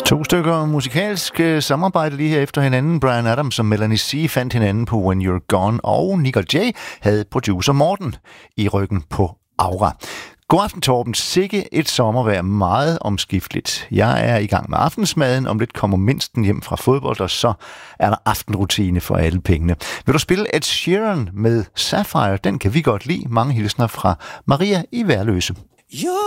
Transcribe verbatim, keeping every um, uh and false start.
To stykker musikalsk samarbejde lige her efter hinanden. Bryan Adams og Melanie C. fandt hinanden på When You're Gone, og Nick og Jay havde producer Morten i ryggen på Aura. God aften, Torben. Sikke et sommervejr, meget omskifteligt. Jeg er i gang med aftensmaden. Om lidt kommer mindsten hjem fra fodbold, og så er der aftenrutine for alle pengene. Vil du spille Ed Sheeran med Sapphire? Den kan vi godt lide. Mange hilsner fra Maria i Værløse.